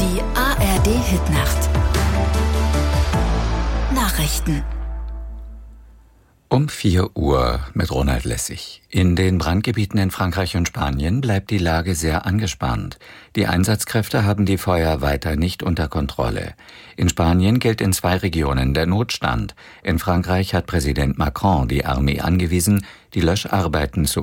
Die ARD-Hitnacht. Nachrichten. Um 4 Uhr mit Ronald Lessig. In den Brandgebieten in Frankreich und Spanien bleibt die Lage sehr angespannt. Die Einsatzkräfte haben die Feuer weiter nicht unter Kontrolle. In Spanien gilt in 2 Regionen der Notstand. In Frankreich hat Präsident Macron die Armee angewiesen, die Löscharbeiten zu